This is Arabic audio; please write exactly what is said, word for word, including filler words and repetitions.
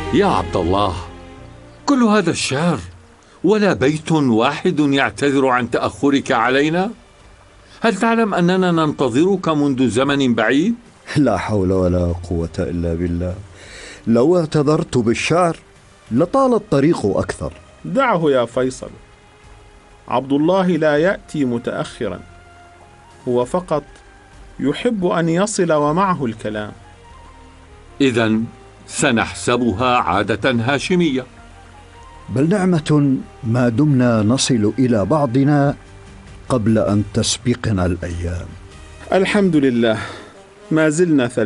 يا عبد الله، كل هذا الشهر ولا بيت واحد يعتذر عن تأخرك علينا؟ هل تعلم أننا ننتظرك منذ زمن بعيد؟ لا حول ولا قوة إلا بالله. لو اعتذرت بالشعر لطال الطريق أكثر. دعه يا فيصل، عبد الله لا يأتي متأخرا، هو فقط يحب أن يصل ومعه الكلام. إذن سنحسبها عادة هاشمية. بل نعمة ما دمنا نصل إلى بعضنا قبل أن تسبقنا الأيام. الحمد لله، ما زلنا ثلاثة.